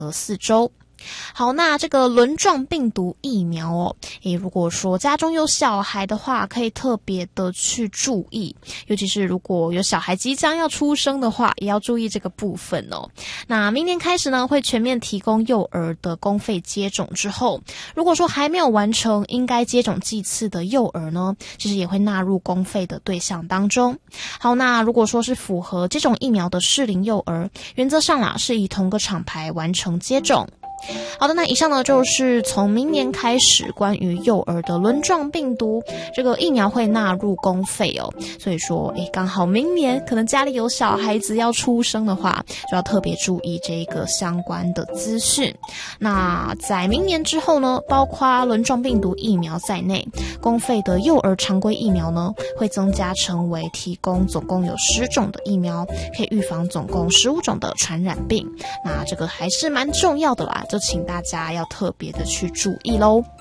4周。好，那这个轮状病毒疫苗哦，如果说家中有小孩的话，可以特别的去注意，尤其是如果有小孩即将要出生的话，也要注意这个部分哦。那明年开始呢，会全面提供幼儿的公费接种之后，如果说还没有完成应该接种剂次的幼儿呢，其实也会纳入公费的对象当中。好，那如果说是符合这种疫苗的适龄幼儿，原则上啦是以同个厂牌完成接种。好的，那以上呢就是从明年开始关于幼儿的轮状病毒这个疫苗会纳入公费哦，所以说刚好明年可能家里有小孩子要出生的话，就要特别注意这个相关的资讯。那在明年之后呢，包括轮状病毒疫苗在内，公费的幼儿常规疫苗呢会增加成为提供总共有10种的疫苗，可以预防总共15种的传染病。那这个还是蛮重要的啦，就请大家要特别的去注意咯。